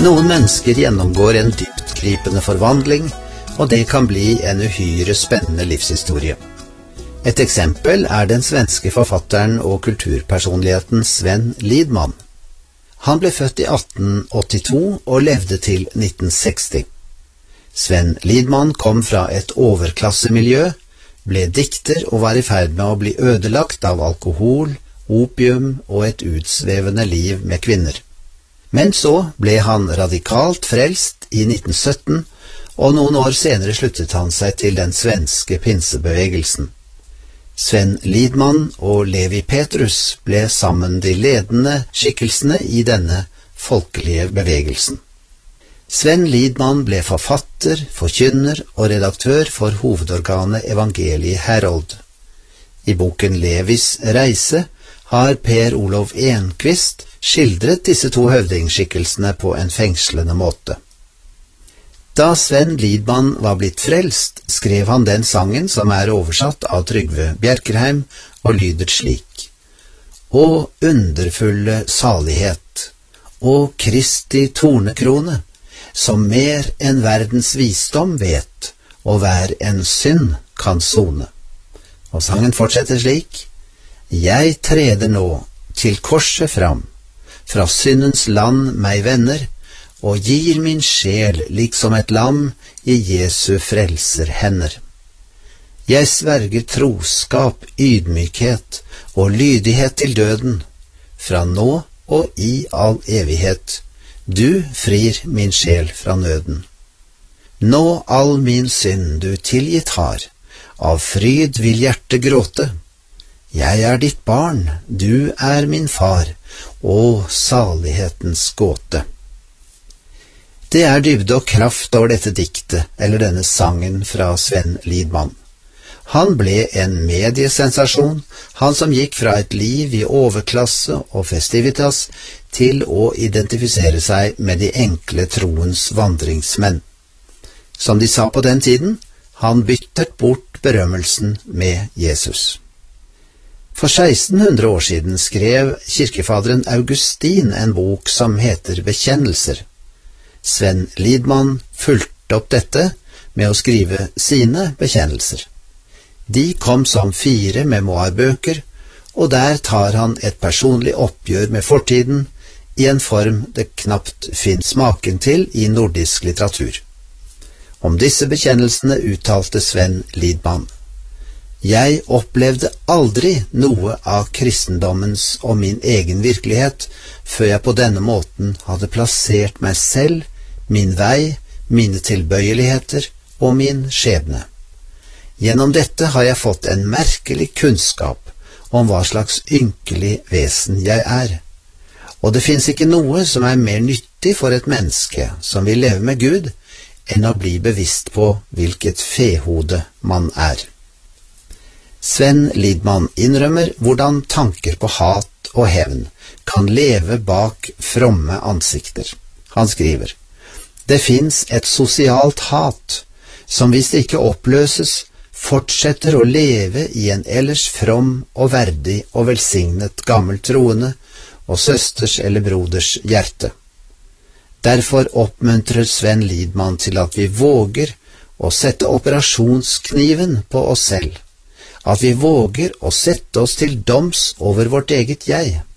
Noen mennesker gjennomgår en dyptgripende forvandling, og det kan bli en uhyre spennende livshistorie. Et eksempel er den svenske forfatteren og kulturpersonligheten Sven Lidman. Han ble født i 1882 og levde til 1960. Sven Lidman kom fra et overklassemiljø, ble dikter og var i ferd med å bli ødelagt av alkohol, opium og et utsvevende liv med kvinner. Men så ble han radikalt frelst i 1917, og noen år senere sluttet han seg til den svenske pinsebevegelsen. Sven Lidman og Levi Petrus ble sammen de ledende skikkelsene i denne folkelige bevegelsen. Sven Lidman ble forfatter, forkynner og redaktør for hovedorganet Evangeliet Herold. I boken Levis reise har Per Olof Enquist skildret disse to høvdingskikkelsene på en fengslende måte. Da Sven Lidman var blitt frelst, skrev han den sangen som er oversatt av Trygve Bjerkreim og lyder slik: Å underfulle salighet, å Kristi tornekrone, som mer enn verdens visdom vet, og hver en synd kan sone. Og sangen fortsetter slik: Jeg treder nå til korset fram, fra syndens land meg vender, og gir min sjel liksom et lam i Jesu frelser hender. Jeg sverger troskap, ydmykhet og lydighet til døden, fra nå og i all evighet. Du frir min sjel fra nøden. Nå all min synd du tilgitt har, av fryd vil hjertet gråte. Jeg er ditt barn, du er min far, å salighetens gåte. Det er dybde og kraft over dette diktet, eller denne sangen fra Sven Lidman. Han ble en mediesensasjon, han som gikk fra et liv i overklasse og festivitas til å identifisere seg med de enkle troens vandringsmenn. Som de sa på den tiden, han byttet bort berømmelsen med Jesus. For 1600 år siden skrev kirkefaderen Augustin en bok som heter Bekjennelser. Sven Lidman fulgte opp dette med å skrive sine bekjennelser. De kom som 4 memoarbøker, og der tar han et personlig oppgjør med fortiden i en form det knapt finnes maken til i nordisk litteratur. Om disse bekjennelsene uttalte Sven Lidman: Jeg opplevde aldri noe av kristendommens og min egen virkelighet før jeg på denne måten hadde plassert meg selv, min vei, mine tilbøyeligheter og min skjebne. Gjennom dette har jeg fått en merkelig kunnskap om hva slags ynkelig vesen jeg er. Og det finnes ikke noe som er mer nyttig for et menneske som vil leve med Gud, enn å bli bevisst på hvilket fehode man er. Sven Lidman innrømmer hvordan tanker på hat og hevn kan leve bak fromme ansikter. Han skriver: Det finnes et sosialt hat, som hvis det ikke oppløses, fortsetter å leve i en ellers from og verdig og velsignet gammel troende og søsters eller broders hjerte. Derfor oppmuntrer Sven Lidman til at vi våger å sette operasjonskniven på oss selv, at vi våger å sette oss til doms over vårt eget jeg.